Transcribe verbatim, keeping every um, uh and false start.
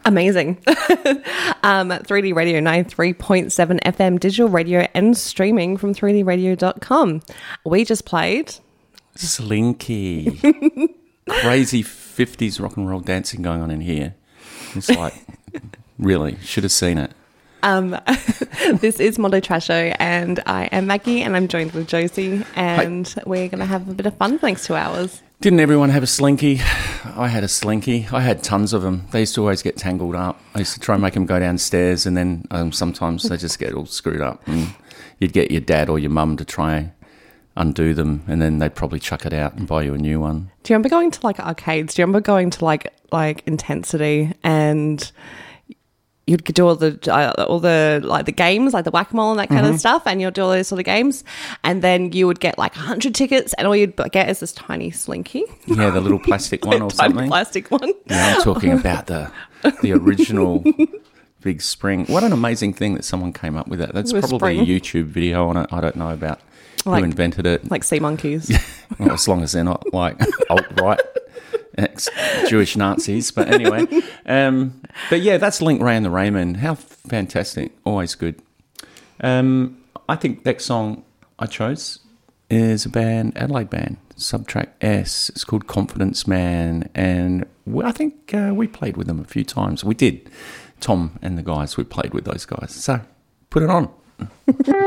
Amazing. um, three D Radio ninety-three point seven F M, digital radio and streaming from three d radio dot com. We just played... Slinky. Crazy fifties rock and roll dancing going on in here. It's like, really, should have seen it. Um, this is Mondo Trash Show, and I am Maggie, and I'm joined with Josie, and Hi. We're going to have a bit of fun for the next two hours. Didn't everyone have a slinky? I had a slinky. I had tons of them. They used to always get tangled up. I used to try and make them go downstairs, and then um, sometimes they just get all screwed up. And you'd get your dad or your mum to try undo them, and then they'd probably chuck it out and buy you a new one. Do you remember going to like arcades? Do you remember going to like like Intensity and you'd do all the uh, all the like the games, like the whack-a-mole and that kind mm-hmm. of stuff, and you'll do all those sort of games, and then you would get like a hundred tickets, and all you'd get is this tiny slinky. Yeah, the little plastic one or tiny something. Plastic one. Yeah, I'm talking about the the original big spring. What an amazing thing that someone came up with that. That's with probably spring. a YouTube video on it. I don't know about like, who invented it. Like sea monkeys. Well, as long as they're not like alt-right. Ex-Jewish Nazis, but anyway. Um, but yeah, that's Link Ray and the Raymen. How fantastic. Always good. Um, I think next song I chose is a band, Adelaide band, Subtract S. It's called Confidence Man, and we, I think uh, we played with them a few times. We did. Tom and the guys, we played with those guys. So, put it on.